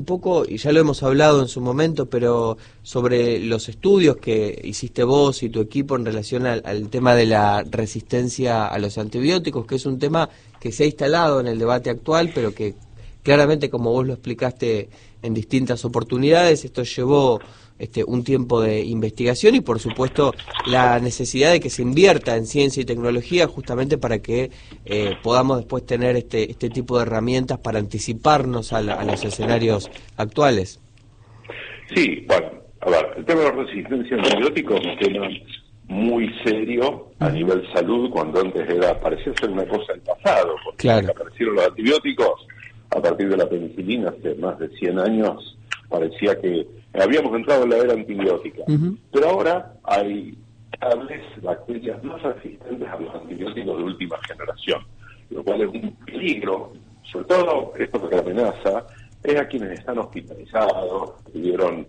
Un poco, y ya lo hemos hablado en su momento, pero sobre los estudios que hiciste vos y tu equipo en relación al tema de la resistencia a los antibióticos, que es un tema que se ha instalado en el debate actual, pero que claramente, como vos lo explicaste en distintas oportunidades, esto llevó un tiempo de investigación y, por supuesto, la necesidad de que se invierta en ciencia y tecnología justamente para que podamos después tener este tipo de herramientas para anticiparnos a los escenarios actuales. Sí, bueno, a ver, el tema de la resistencia a antibióticos es un tema muy serio a nivel salud, cuando antes parecía ser una cosa del pasado, porque claro, aparecieron los antibióticos a partir de la penicilina hace más de 100 años, parecía que habíamos entrado en la era antibiótica. Pero ahora hay cada vez bacterias más resistentes a los antibióticos de última generación, lo cual es un peligro. Sobre todo, esto que amenaza es a quienes están hospitalizados, tuvieron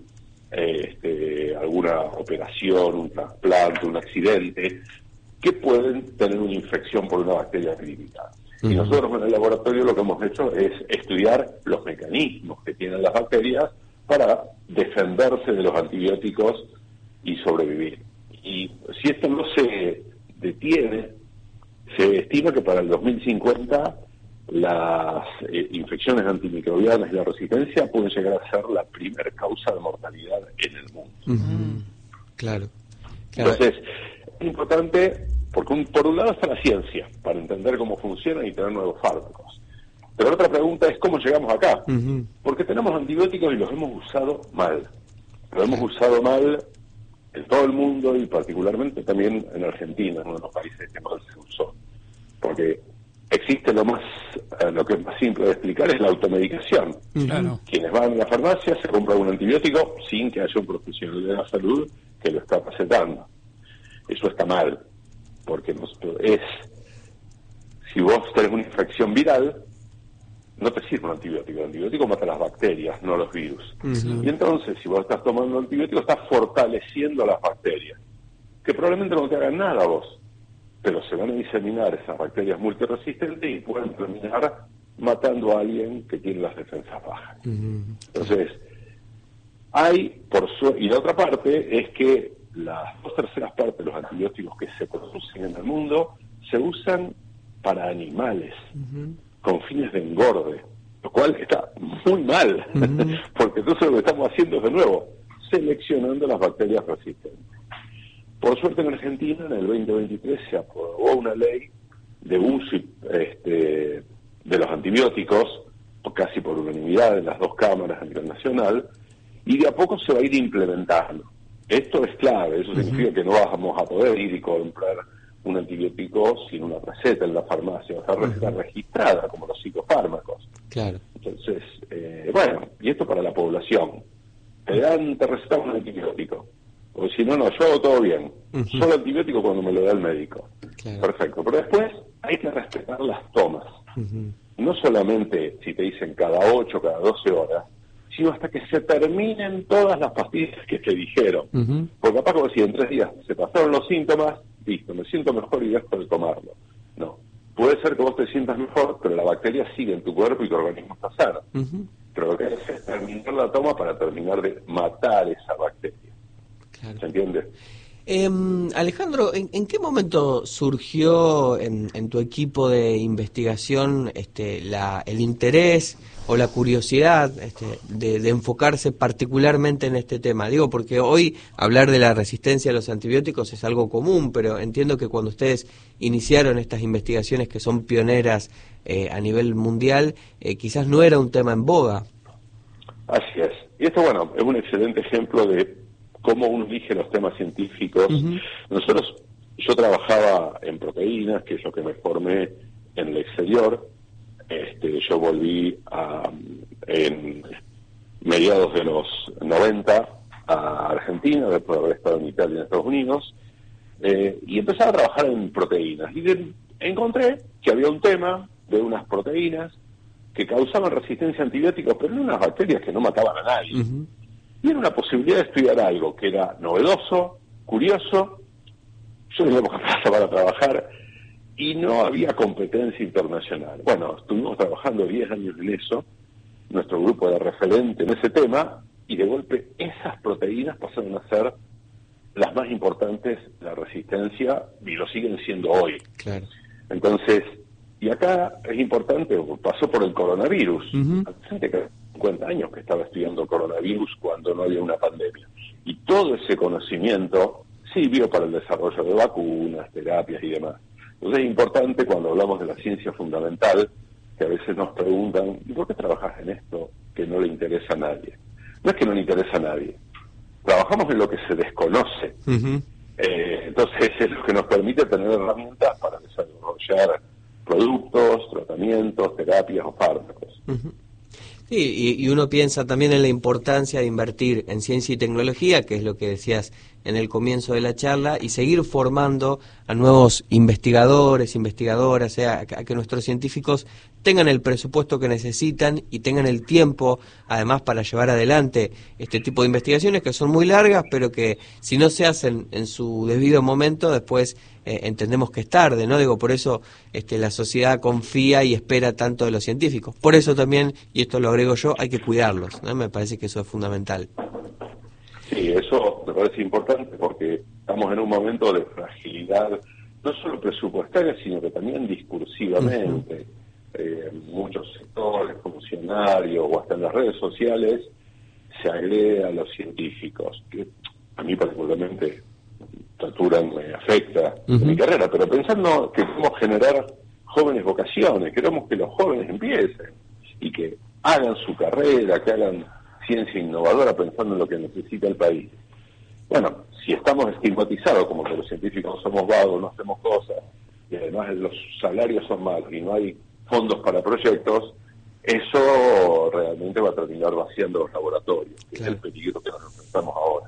alguna operación, un trasplante, un accidente, que pueden tener una infección por una bacteria crítica. Y nosotros en el laboratorio lo que hemos hecho es estudiar los mecanismos que tienen las bacterias para defenderse de los antibióticos y sobrevivir. Y si esto no se detiene, se estima que para el 2050 las infecciones antimicrobianas y la resistencia pueden llegar a ser la primera causa de mortalidad en el mundo. Claro. Entonces, es importante, porque por un lado está la ciencia, para entender cómo funciona y tener nuevos fármacos. Pero la otra pregunta es cómo llegamos acá. Porque tenemos antibióticos y los hemos usado mal. Los hemos usado mal en todo el mundo y particularmente también en Argentina, uno de los países que más se usó. Porque existe lo que es más simple de explicar, es la automedicación. Quienes van a la farmacia se compran un antibiótico sin que haya un profesional de la salud que lo está recetando. Eso está mal, porque si vos tenés una infección viral, no te sirve un antibiótico. El antibiótico mata las bacterias, no los virus. Y entonces, si vos estás tomando un antibiótico, estás fortaleciendo las bacterias, que probablemente no te hagan nada a vos, pero se van a diseminar esas bacterias multiresistentes y pueden terminar matando a alguien que tiene las defensas bajas. Entonces, y la otra parte es que las 2/3 partes de los antibióticos que se producen en el mundo se usan para animales, con fines de engorde, lo cual está muy mal, porque entonces lo que estamos haciendo es, de nuevo, seleccionando las bacterias resistentes. Por suerte en Argentina, en el 2023, se aprobó una ley de uso de los antibióticos, casi por unanimidad en las dos cámaras a nivel nacional, y de a poco se va a ir implementando. Esto es clave, eso significa que no vamos a poder ir y comprar un antibiótico sin una receta en la farmacia, va a ser receta registrada, como los psicofármacos. Claro. Entonces, y esto para la población. Te recetamos un antibiótico. O si no, yo hago todo bien. Solo antibiótico cuando me lo da el médico. Claro. Perfecto. Pero después hay que respetar las tomas. No solamente si te dicen cada 8, cada 12 horas, sino hasta que se terminen todas las pastillas que te dijeron. Porque capaz como si en 3 días se pasaron los síntomas, listo, me siento mejor y dejo de tomarlo. No. Puede ser que vos te sientas mejor, pero la bacteria sigue en tu cuerpo y tu organismo está sano. Pero lo que hay que hacer es terminar la toma para terminar de matar esa bacteria. Claro. ¿Se entiende? Alejandro, ¿en qué momento surgió en tu equipo de investigación el interés o la curiosidad de enfocarse particularmente en este tema? Digo, porque hoy hablar de la resistencia a los antibióticos es algo común, pero entiendo que cuando ustedes iniciaron estas investigaciones que son pioneras a nivel mundial, quizás no era un tema en boga. Así es. Y esto, es un excelente ejemplo de cómo uno elige los temas científicos. Yo trabajaba en proteínas, que es lo que me formé en el exterior. Yo volví en mediados de los 90 a Argentina, después de haber estado en Italia y en Estados Unidos, y empezaba a trabajar en proteínas. Y encontré que había un tema de unas proteínas que causaban resistencia a antibióticos, pero en unas bacterias que no mataban a nadie. Y era una posibilidad de estudiar algo que era novedoso, curioso. Yo tenía poca plata para trabajar y no había competencia internacional. Estuvimos trabajando 10 años en eso nuestro grupo era referente en ese tema, y de golpe esas proteínas pasaron a ser las más importantes de la resistencia, y lo siguen siendo hoy. Claro. Entonces, y acá es importante, pasó por el coronavirus. Hay gente que 50 años que estaba estudiando coronavirus cuando no había una pandemia. Y todo ese conocimiento sirvió para el desarrollo de vacunas, terapias y demás. Entonces es importante cuando hablamos de la ciencia fundamental, que a veces nos preguntan, ¿y por qué trabajas en esto que no le interesa a nadie? No es que no le interesa a nadie. Trabajamos en lo que se desconoce. Entonces es lo que nos permite tener herramientas para desarrollar productos, tratamientos, terapias o fármacos. Sí, y uno piensa también en la importancia de invertir en ciencia y tecnología, que es lo que decías en el comienzo de la charla, y seguir formando a nuevos investigadores, investigadoras, a que nuestros científicos tengan el presupuesto que necesitan y tengan el tiempo, además, para llevar adelante este tipo de investigaciones que son muy largas, pero que si no se hacen en su debido momento, después entendemos que es tarde, ¿no? Digo, por eso la sociedad confía y espera tanto de los científicos. Por eso también, y esto lo agrego yo, hay que cuidarlos, ¿no? Me parece que eso es fundamental. Sí, eso me parece importante porque estamos en un momento de fragilidad, no solo presupuestaria, sino que también discursivamente. Muchos sectores, funcionarios o hasta en las redes sociales se agrede a los científicos, que a mí particularmente torturan, me afecta en mi carrera, pero pensando que queremos generar jóvenes vocaciones, queremos que los jóvenes empiecen y que hagan su carrera, que hagan ciencia innovadora pensando en lo que necesita el país. Bueno, si estamos estigmatizados como que los científicos somos vagos, no hacemos cosas, y además los salarios son malos y no hay fondos para proyectos, eso realmente va a terminar vaciando los laboratorios, que es el peligro que nos enfrentamos ahora.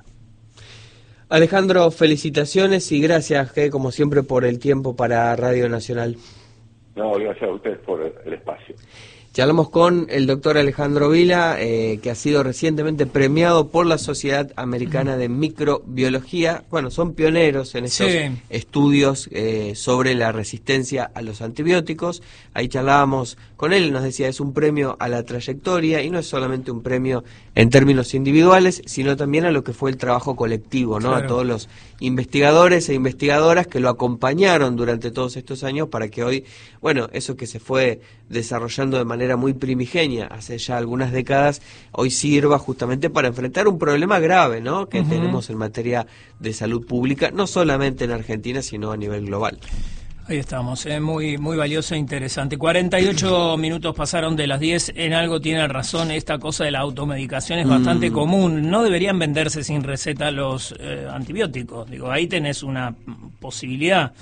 Alejandro, felicitaciones y gracias, como siempre, por el tiempo para Radio Nacional. No, gracias a ustedes por el espacio. Charlamos con el doctor Alejandro Vila, que ha sido recientemente premiado por la Sociedad Americana de Microbiología. Bueno, son pioneros en estos estudios sobre la resistencia a los antibióticos. Ahí charlábamos con él, nos decía, es un premio a la trayectoria y no es solamente un premio en términos individuales, sino también a lo que fue el trabajo colectivo, ¿no? Claro. A todos los investigadores e investigadoras que lo acompañaron durante todos estos años para que hoy, bueno, eso que se fue desarrollando de manera muy primigenia hace ya algunas décadas, hoy sirva justamente para enfrentar un problema grave, ¿no? Que tenemos en materia de salud pública, no solamente en Argentina, sino a nivel global. Ahí estamos, muy valioso e interesante. 48 minutos pasaron de las 10, en algo tiene razón, esta cosa de la automedicación es bastante común. No deberían venderse sin receta los antibióticos, digo, ahí tenés una posibilidad.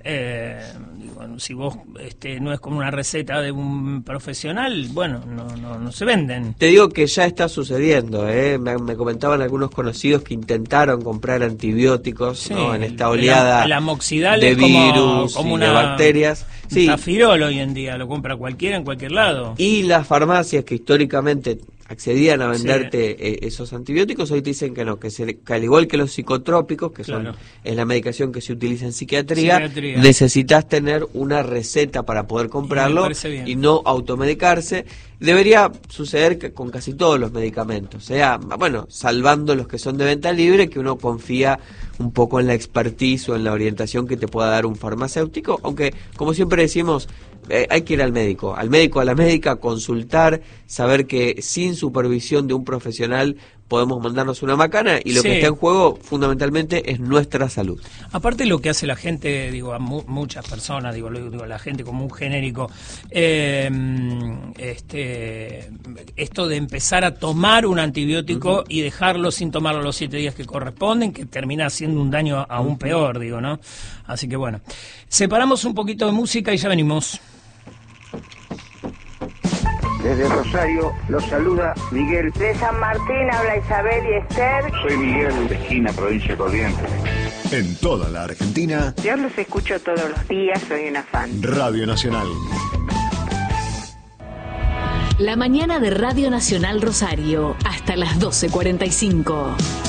Digo, si vos no es como una receta de un profesional, bueno, no se venden. Te digo que ya está sucediendo, me comentaban algunos conocidos que intentaron comprar antibióticos, ¿no? En esta oleada la amoxidal de es virus como de bacterias. Sí. Tafirol hoy en día lo compra cualquiera en cualquier lado. Y las farmacias que históricamente accedían a venderte esos antibióticos, hoy te dicen que no, que al igual que los psicotrópicos, que es la medicación que se utiliza en psiquiatría, necesitas tener una receta para poder comprarlo y no automedicarse. Debería suceder con casi todos los medicamentos, bueno, salvando los que son de venta libre, que uno confía un poco en la expertise o en la orientación que te pueda dar un farmacéutico, aunque, como siempre decimos, hay que ir al médico, a la médica, consultar, saber que sin supervisión de un profesional podemos mandarnos una macana y lo que está en juego fundamentalmente es nuestra salud. Aparte lo que hace la gente, digo, a muchas personas, digo la gente como un genérico, esto de empezar a tomar un antibiótico y dejarlo sin tomarlo los 7 días que corresponden, que termina haciendo un daño aún peor, digo, ¿no? Así que bueno, separamos un poquito de música y ya venimos. Desde Rosario los saluda Miguel. De San Martín habla Isabel y Esther. Soy Miguel, de Esquina, provincia de Corrientes. En toda la Argentina. Yo los escucho todos los días, soy una fan. Radio Nacional. La mañana de Radio Nacional Rosario, hasta las 12:45.